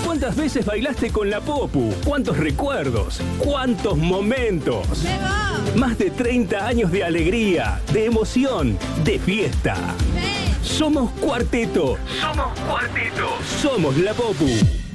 ¿Cuántas veces bailaste con la Popu? ¿Cuántos recuerdos? ¿Cuántos momentos? Más de 30 años de alegría, de emoción, de fiesta. Somos Cuarteto. Somos Cuarteto. Somos la Popu.